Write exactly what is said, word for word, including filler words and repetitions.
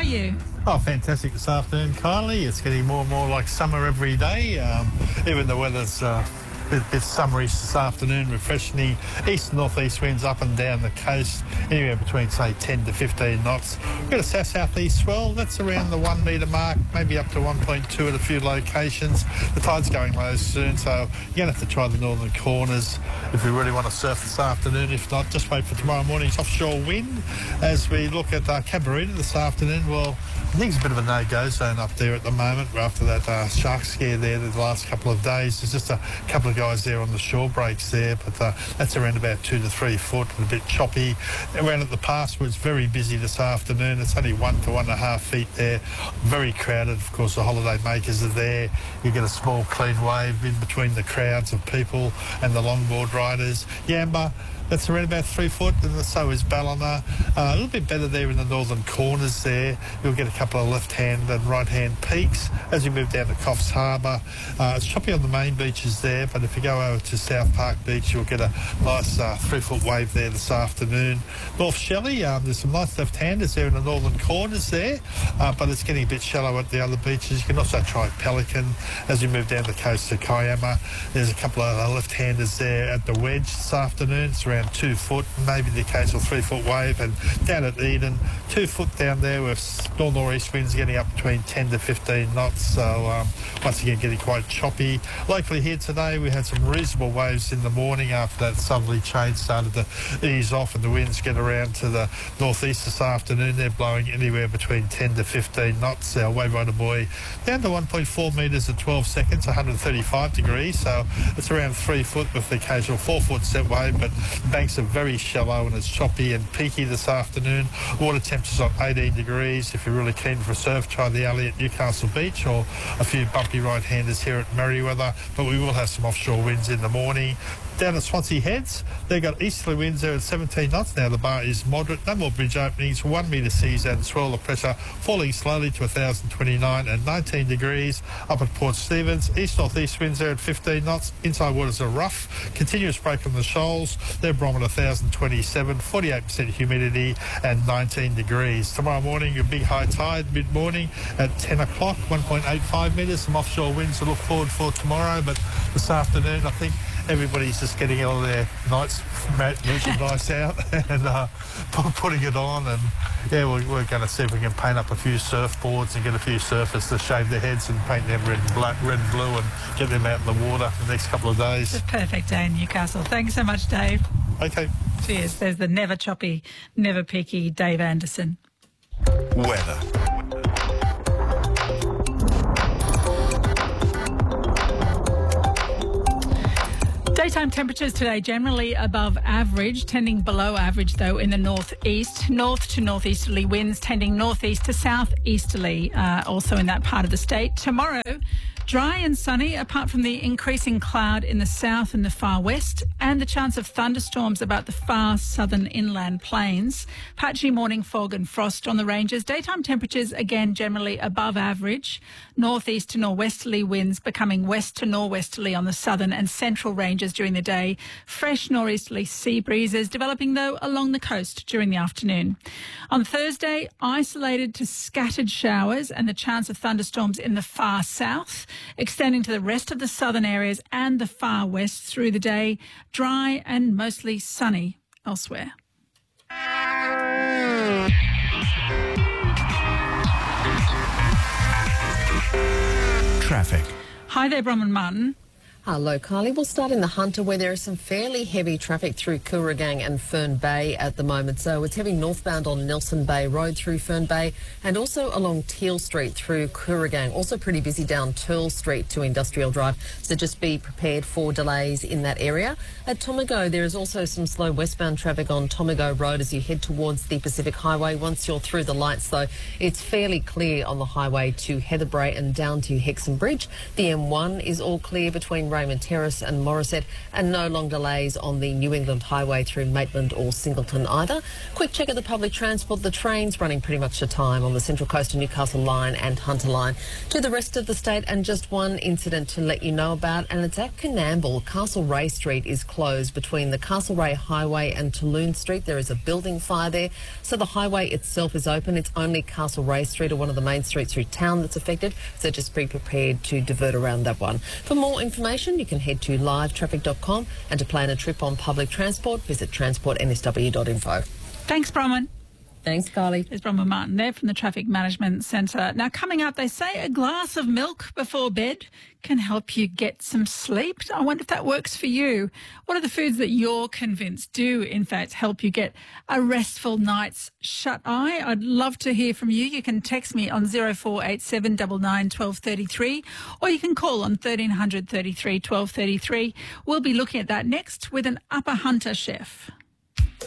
you? Oh, fantastic this afternoon, Kylie. It's getting more and more like summer every day. Um, even the weather's uh, a bit, bit summerish this afternoon, refreshing. East and northeast winds up and down the coast, anywhere between, say, ten to fifteen knots. We've got a south-southeast swell. That's around the one metre mark, maybe up to one point two at a few locations. The tide's going low soon, so you're going to have to try the northern corners if you really want to surf this afternoon. If not, just wait for tomorrow morning's offshore wind. As we look at uh, Cabarita this afternoon, well, I think it's a bit of a no-go zone up there at the moment after that uh, shark scare there the last couple of days. There's just a couple of guys there on the shore breaks there, but uh, that's around about two to three foot and a bit choppy. Around at the pass where it's very busy this afternoon. It's only one to one and a half feet there. Very crowded. Of course, the holiday makers are there. You get a small clean wave in between the crowds of people and the longboard riders. Yamba, that's around about three foot, and so is Ballina. Uh, a little bit better there in the northern corners there. You'll get a couple of left-hand and right-hand peaks as you move down to Coffs Harbour. Uh, it's choppy on the main beaches there, but if you go over to South Park Beach, you'll get a nice uh, three-foot wave there this afternoon. North Shelley, um, there's some nice left-handers there in the northern corners there, uh, but it's getting a bit shallow at the other beaches. You can also try Pelican as you move down the coast to Kiama. There's a couple of uh, left-handers there at the Wedge this afternoon. It's around two foot, maybe the occasional three foot wave. And down at Eden, two foot down there with north northeast winds getting up between ten to fifteen knots. So um, once again, getting quite choppy. Locally here today, we had some reasonable waves in the morning after that southerly change started to ease off and the winds get around to the northeast this afternoon. They're blowing anywhere between ten to fifteen knots. Our wave rider buoy down to one point four metres at twelve seconds, one hundred thirty-five degrees. So it's around three foot with the occasional four foot set wave, but banks are very shallow and it's choppy and peaky this afternoon. Water temperatures on eighteen degrees. If you're really keen for a surf, try the alley at Newcastle Beach or a few bumpy right-handers here at Merriweather, but we will have some offshore winds in the morning. Down at Swansea Heads, they've got easterly winds there at seventeen knots. Now the bar is moderate. No more bridge openings. One metre seas and swirl of pressure falling slowly to one thousand twenty-nine and nineteen degrees. Up at Port Stephens, east-northeast winds there at fifteen knots. Inside waters are rough. Continuous break on the shoals. They're barometer one thousand twenty-seven, forty-eight percent humidity and nineteen degrees. Tomorrow morning, a big high tide mid-morning at ten o'clock, one point eight five metres. Some offshore winds to look forward for tomorrow, but this afternoon, I think everybody's just getting all their nights merchandise out and uh, putting it on, and yeah, we're, we're going to see if we can paint up a few surfboards and get a few surfers to shave their heads and paint them red and black, red and blue, and get them out in the water the next couple of days. It's a perfect day in Newcastle. Thanks so much, Dave. Okay. Cheers. There's the never choppy, never peaky Dave Anderson. Weather. Daytime temperatures today generally above average, tending below average though in the northeast. North to northeasterly winds tending northeast to southeasterly, uh, also in that part of the state. Tomorrow, dry and sunny, apart from the increasing cloud in the south and the far west, and the chance of thunderstorms about the far southern inland plains. Patchy morning fog and frost on the ranges. Daytime temperatures again generally above average. Northeast to norwesterly winds becoming west to norwesterly on the southern and central ranges during the day. Fresh northeasterly sea breezes developing though along the coast during the afternoon. On Thursday, isolated to scattered showers and the chance of thunderstorms in the far south, extending to the rest of the southern areas and the far west through the day. Dry and mostly sunny elsewhere. Traffic. Hi there, Bronwyn Martin. Hello, Kylie. We'll start in the Hunter, where there is some fairly heavy traffic through Kooragang and Fern Bay at the moment. So it's heavy northbound on Nelson Bay Road through Fern Bay and also along Teal Street through Kooragang. Also pretty busy down Turl Street to Industrial Drive. So just be prepared for delays in that area. At Tomago, there is also some slow westbound traffic on Tomago Road as you head towards the Pacific Highway. Once you're through the lights, though, it's fairly clear on the highway to Heatherbrae and down to Hexham Bridge. The M one is all clear between Raymond Terrace and Morisset, and no long delays on the New England Highway through Maitland or Singleton either. Quick check of the public transport. The trains running pretty much to time on the Central Coast and Newcastle line and Hunter line. To the rest of the state, and just one incident to let you know about, and it's at Coonamble. Castlereagh Street is closed between the Castlereagh Highway and Tulloon Street. There is a building fire there, so the highway itself is open. It's only Castlereagh Street, or one of the main streets through town, that's affected, so just be prepared to divert around that one. For more information, you can head to live traffic dot com, and to plan a trip on public transport, visit transport n s w dot info. Thanks, Bronwyn. Thanks, Carly. There's Bronwyn Martin there from the Traffic Management Centre. Now, coming up, they say a glass of milk before bed can help you get some sleep. I wonder if that works for you. What are the foods that you're convinced do, in fact, help you get a restful night's shut-eye? I'd love to hear from you. You can text me on zero four eight seven nine nine one two three three, or you can call on thirteen hundred thirty-three twelve thirty-three. We'll be looking at that next with an Upper Hunter chef.